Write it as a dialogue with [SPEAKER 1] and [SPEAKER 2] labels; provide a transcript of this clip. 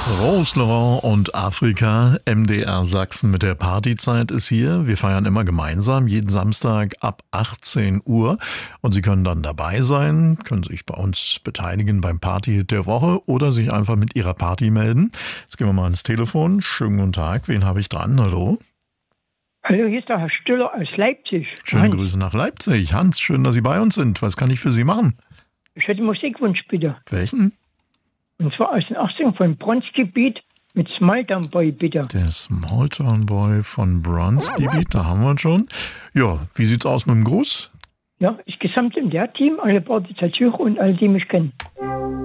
[SPEAKER 1] Rose Laurent und Afrika, MDR Sachsen mit der Partyzeit ist hier. Wir feiern immer gemeinsam, jeden Samstag ab 18 Uhr. Und Sie können dann dabei sein, können sich bei uns beteiligen beim Partyhit der Woche oder sich einfach mit Ihrer Party melden. Jetzt gehen wir mal ans Telefon. Schönen guten Tag, wen habe ich dran? Hallo?
[SPEAKER 2] Hallo, hier ist der Herr Stüller aus Leipzig.
[SPEAKER 1] Schöne
[SPEAKER 2] Hans.
[SPEAKER 1] Grüße nach Leipzig. Hans, schön, dass Sie bei uns sind. Was kann ich für Sie machen?
[SPEAKER 2] Ich hätte einen Musikwunsch bitte.
[SPEAKER 1] Welchen?
[SPEAKER 2] Und zwar aus den 80ern von Bronzgebiet mit Small Town Boy bitte.
[SPEAKER 1] Der Small Town Boy von Bronzgebiet, da haben wir ihn schon. Ja, wie sieht's aus mit dem Gruß?
[SPEAKER 2] Ja, ich gesamt in der Team, alle Partyzeitsucher und alle, die mich kennen.